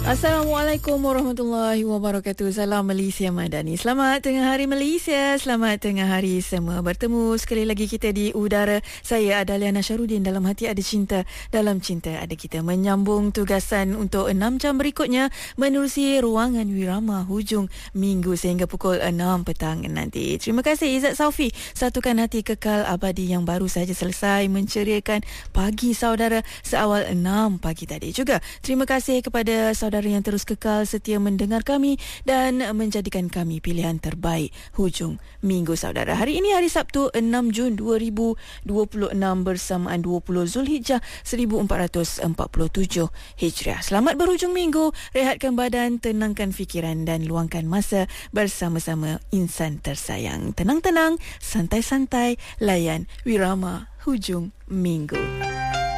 Assalamualaikum warahmatullahi wabarakatuh. Salam Malaysia Madani. Selamat tengah hari Malaysia. Selamat tengah hari semua. Bertemu sekali lagi kita di udara. Saya Adalia Nasharuddin. Dalam hati ada cinta, dalam cinta ada kita. Menyambung tugasan untuk 6 jam berikutnya menerusi ruangan Wirama hujung minggu sehingga pukul 6 petang nanti. Terima kasih Izzat Saufi. Satukan hati kekal abadi yang baru saja selesai menceriakan pagi saudara seawal 6 pagi tadi. Juga terima kasih kepada saudara yang terus kekal setia mendengar kami dan menjadikan kami pilihan terbaik hujung minggu saudara. Hari ini hari Sabtu 6 Jun 2026 bersamaan 20 Zulhijjah 1447 Hijriah. Selamat berhujung minggu, rehatkan badan, tenangkan fikiran dan luangkan masa bersama-sama insan tersayang. Tenang-tenang, santai-santai, layan Wirama hujung minggu.